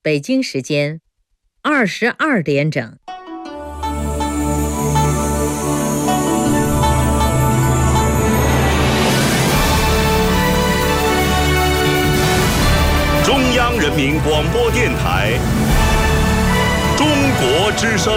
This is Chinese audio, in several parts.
北京时间22点整。 中央人民广播电台中国之声。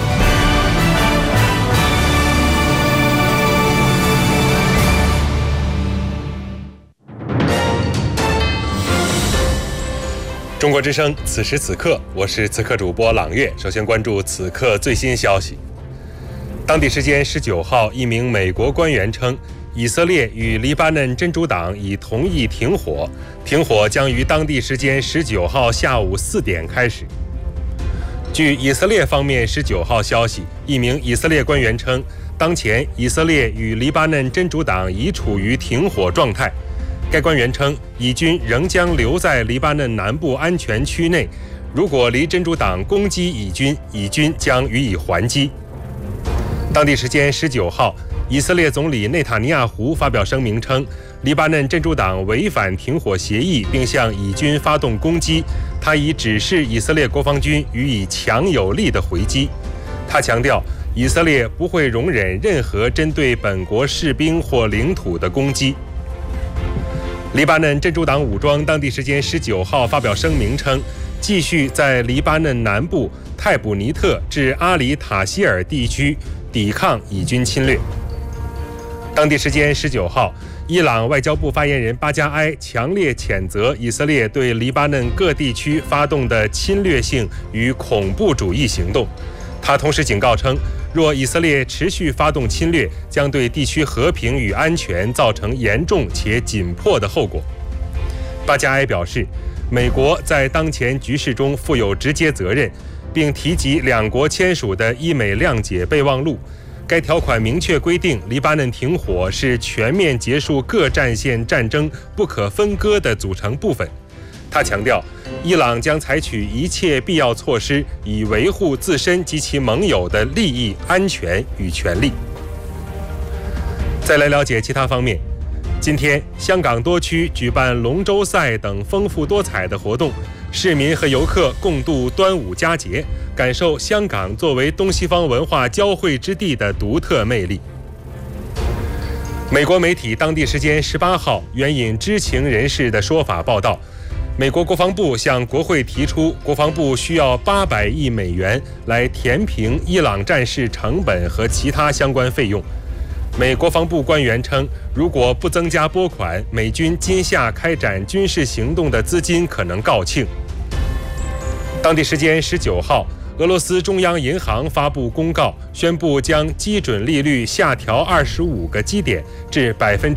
中国之声，此时此刻，我是此刻主播朗月。首先关注此刻最新消息。当地时间19号，一名美国官员称，以色列与黎巴嫩真主党已同意停火，停火将于当地时间19号下午4点开始。据以色列方面19号消息，一名以色列官员称，当前以色列与黎巴嫩真主党已处于停火状态。该官员称，以军仍将留在黎巴嫩南部安全区内，如果黎真主党攻击以军，以军将予以还击。当地时间19号，以色列总理内塔尼亚胡发表声明称，黎巴嫩真主党违反停火协议，并向以军发动攻击，他已指示以色列国防军予以强有力的回击。他强调，以色列不会容忍任何针对本国士兵或领土的攻击。黎巴嫩真主党武装当地时间19号发表声明称，继续在黎巴嫩南部泰卜尼特至阿里塔希尔地区抵抗以军侵略。当地时间19号，伊朗外交部发言人巴加埃强烈谴责以色列对黎巴嫩各地区发动的侵略性与恐怖主义行动。他同时警告称，若以色列持续发动侵略，将对地区和平与安全造成严重且紧迫的后果。巴加埃表示，美国在当前局势中负有直接责任，并提及两国签署的伊美谅解备忘录。该条款明确规定，黎巴嫩停火是全面结束各战线战争不可分割的组成部分。他强调，伊朗将采取一切必要措施，以维护自身及其盟友的利益、安全与权利。再来了解其他方面。今天，香港多区举办龙舟赛等丰富多彩的活动，市民和游客共度端午佳节，感受香港作为东西方文化交汇之地的独特魅力。美国媒体当地时间18号援引知情人士的说法报道，美国国防部向国会提出，国防部需要800亿美元来填平伊朗战事成本和其他相关费用。美国防部官员称，如果不增加拨款，美军今夏开展军事行动的资金可能告罄。当地时间19号，俄罗斯中央银行发布公告，宣布将基准利率下调25个基点至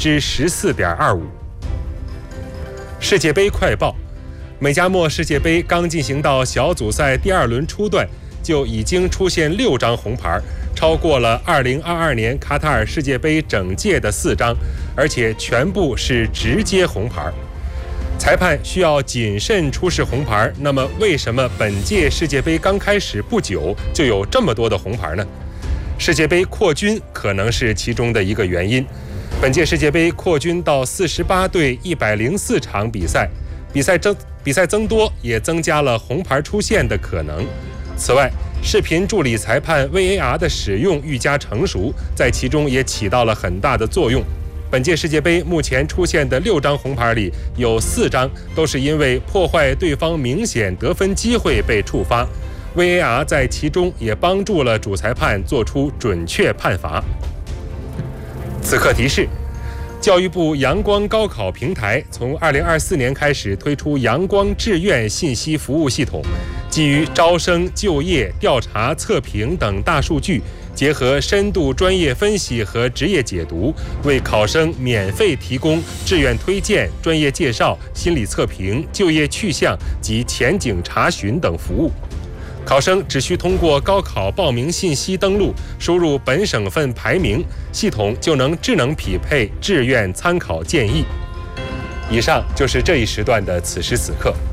14.25%。世界杯快报：美加墨世界杯刚进行到小组赛第2轮初段，就已经出现6张红牌，超过了2022年卡塔尔世界杯整届的4张，而且全部是直接红牌。裁判需要谨慎出示红牌，那么为什么本届世界杯刚开始不久就有这么多的红牌呢？世界杯扩军可能是其中的一个原因。本届世界杯扩军到48队104场比赛，比赛增多也增加了红牌出现的可能。此外，视频助理裁判 VAR 的使用愈加成熟，在其中也起到了很大的作用。本届世界杯目前出现的6张红牌里，有4张都是因为破坏对方明显得分机会被触发， VAR 在其中也帮助了主裁判做出准确判罚。此刻提示：教育部阳光高考平台从2024年开始推出阳光志愿信息服务系统，基于招生、就业、调查、测评等大数据，结合深度专业分析和职业解读，为考生免费提供志愿推荐、专业介绍、心理测评、就业去向及前景查询等服务。考生只需通过高考报名信息登录，输入本省份排名，系统就能智能匹配志愿参考建议。以上就是这一时段的此时此刻。